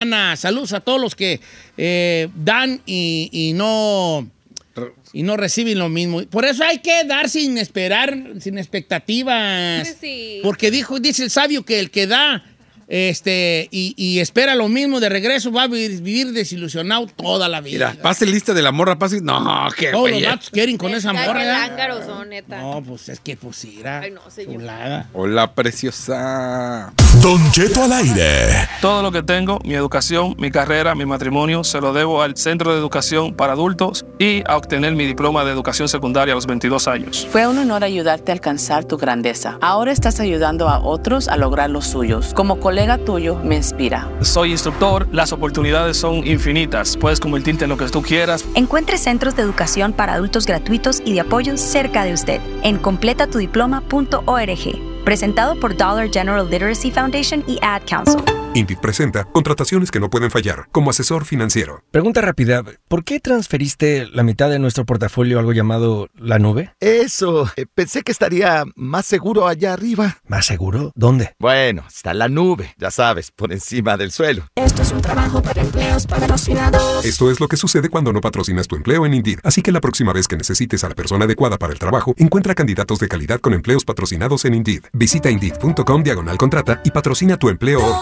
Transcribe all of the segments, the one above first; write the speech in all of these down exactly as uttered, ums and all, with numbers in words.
semana. Saludos a todos los que eh, dan y, y no... Y no reciben lo mismo. Por eso hay que dar sin esperar, sin expectativas. Sí. Porque dijo, dice el sabio que el que da este, y, y espera lo mismo de regreso va a vivir, vivir desilusionado toda la vida. Mira, pase lista de la morra, pase. No, qué todos los gatos quieren con esa morra. Qué lángaros son, neta. No, pues es que pues irá. Ay, no, señor. Chulada. Hola, preciosa. Don Cheto al aire. Todo lo que tengo, mi educación, mi carrera, mi matrimonio, se lo debo al Centro de Educación para Adultos y a obtener mi diploma de educación secundaria a los veintidós años. Fue un honor ayudarte a alcanzar tu grandeza. Ahora estás ayudando a otros a lograr los suyos. Como colega tuyo, me inspira. Soy instructor, las oportunidades son infinitas. Puedes convertirte en lo que tú quieras. Encuentre centros de educación para adultos gratuitos y de apoyo cerca de usted en completa tu diploma punto org. Presentado por Dollar General Literacy Foundation y Ad Council. Indeed presenta contrataciones que no pueden fallar como asesor financiero. Pregunta rápida, ¿por qué transferiste la mitad de nuestro portafolio a algo llamado la nube? Eso, eh, pensé que estaría más seguro allá arriba. ¿Más seguro? ¿Dónde? Bueno, está la nube, ya sabes, por encima del suelo. Esto es un trabajo para empleos patrocinados. Esto es lo que sucede cuando no patrocinas tu empleo en Indeed. Así que la próxima vez que necesites a la persona adecuada para el trabajo, encuentra candidatos de calidad con empleos patrocinados en Indeed. Visita Indeed.com diagonal contrata y patrocina tu empleo hoy.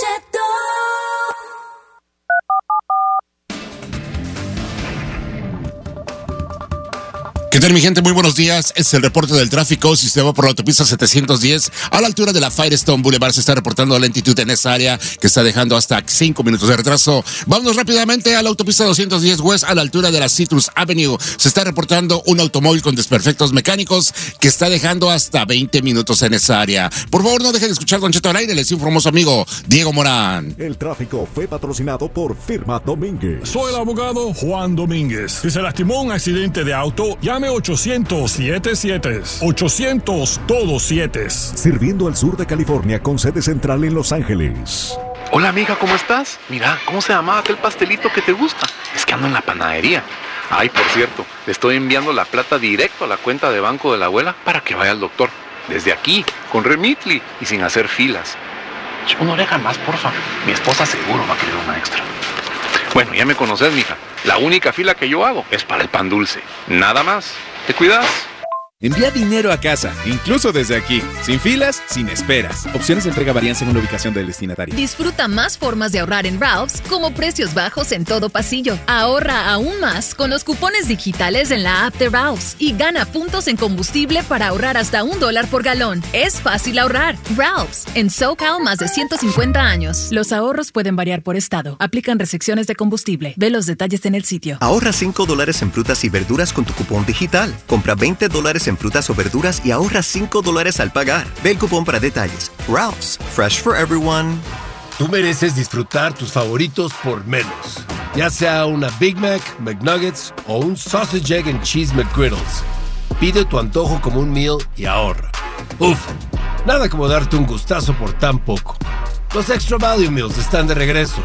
¿Qué tal, mi gente? Muy buenos días. Es el reporte del tráfico. Si usted va por la autopista setecientos diez, a la altura de la Firestone Boulevard, se está reportando lentitud en esa área que está dejando hasta cinco minutos de retraso. Vámonos rápidamente a la autopista doscientos diez West, a la altura de la Citrus Avenue. Se está reportando un automóvil con desperfectos mecánicos que está dejando hasta veinte minutos en esa área. Por favor, no dejen de escuchar Don Cheto al aire. Les informó su amigo Diego Morán. El tráfico fue patrocinado por Firma Domínguez. Soy el abogado Juan Domínguez. Si se lastimó en un accidente de auto, llame ochocientos siete siete. ochocientos todos siete. Sirviendo al sur de California con sede central en Los Ángeles. Hola amiga, ¿cómo estás? Mira, ¿cómo se llamaba aquel pastelito que te gusta? Es que ando en la panadería. Ay, por cierto, le estoy enviando la plata directo a la cuenta de banco de la abuela para que vaya al doctor. Desde aquí, con Remitly y sin hacer filas. Una oreja más, porfa. Mi esposa seguro va a querer una extra. Bueno, ya me conoces, mija. La única fila que yo hago es para el pan dulce. Nada más. ¿Te cuidas? Envía dinero a casa, incluso desde aquí. Sin filas, sin esperas. Opciones de entrega varían según la ubicación del destinatario. Disfruta más formas de ahorrar en Ralph's, como precios bajos en todo pasillo. Ahorra aún más con los cupones digitales en la app de Ralph's y gana puntos en combustible para ahorrar hasta un dólar por galón. Es fácil ahorrar. Ralph's, en SoCal más de ciento cincuenta años. Los ahorros pueden variar por estado. Aplican restricciones de combustible. Ve los detalles en el sitio. Ahorra cinco dólares en frutas y verduras con tu cupón digital. Compra veinte dólares en frutas o verduras y ahorra cinco dólares al pagar. Ve el cupón para detalles. Ralph's, fresh for everyone. Tú mereces disfrutar tus favoritos por menos. Ya sea una Big Mac, McNuggets o un Sausage, Egg and Cheese McGriddles. Pide tu antojo como un meal y ahorra. Uf, nada como darte un gustazo por tan poco. Los Extra Value Meals están de regreso.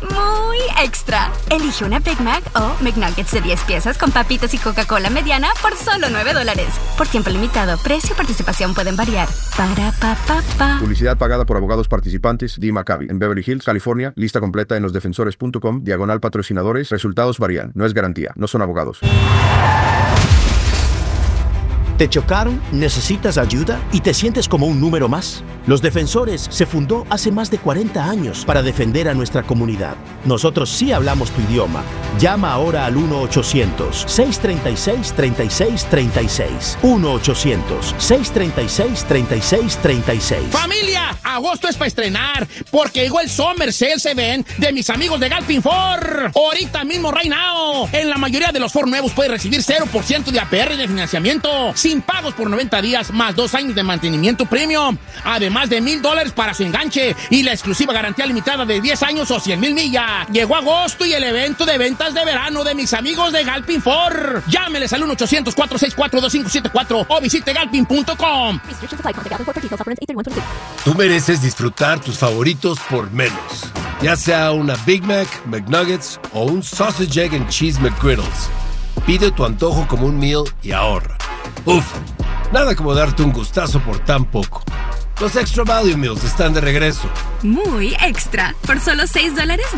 Muy extra. Elige una Big Mac o McNuggets de diez piezas con papitas y Coca-Cola mediana por solo nueve dólares. Por tiempo limitado, precio y participación pueden variar. Para pa pa pa. Publicidad pagada por abogados participantes. Dee Maccabi, en Beverly Hills, California. Lista completa en losdefensores punto com, diagonal patrocinadores. Resultados varían. No es garantía. No son abogados. ¿Te chocaron? ¿Necesitas ayuda? ¿Y te sientes como un número más? Los Defensores se fundó hace más de cuarenta años para defender a nuestra comunidad. Nosotros sí hablamos tu idioma. Llama ahora al uno ochocientos, seiscientos treinta y seis, treinta y seis treinta y seis. uno ochocientos, seiscientos treinta y seis, treinta y seis treinta y seis. ¡Familia! Agosto es para estrenar, porque llegó el Summer Sales Event de mis amigos de Galpin Ford. Ahorita mismo, right now. En la mayoría de los Ford nuevos puedes recibir cero por ciento de A P R de financiamiento, sin pagos por noventa días, más dos años de mantenimiento premium, además de mil dólares para su enganche y la exclusiva garantía limitada de diez años o cien mil millas. Llegó agosto y el evento de ventas de verano de mis amigos de Galpin Ford. Llámeles al uno ochocientos, cuatro seis cuatro, dos cinco siete cuatro o visite galpin punto com. Tú mereces disfrutar tus favoritos por menos. Ya sea una Big Mac, McNuggets o un Sausage, Egg and Cheese McGriddles. Pide tu antojo como un meal y ahorra. Uf, nada como darte un gustazo por tan poco. Los Extra Value Meals están de regreso. Muy extra. Por solo seis dólares